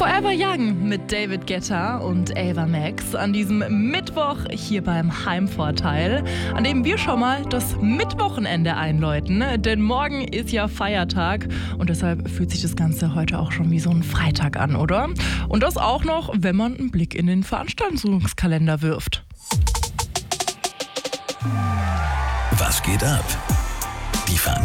Forever Young mit David Guetta und Ava Max an diesem Mittwoch hier beim Heimvorteil, an dem wir schon mal das Mittwochenende einläuten, denn morgen ist ja Feiertag und deshalb fühlt sich das Ganze heute auch schon wie so ein Freitag an, oder? Und das auch noch, wenn man einen Blick in den Veranstaltungskalender wirft. Was geht ab? Die Veranstaltung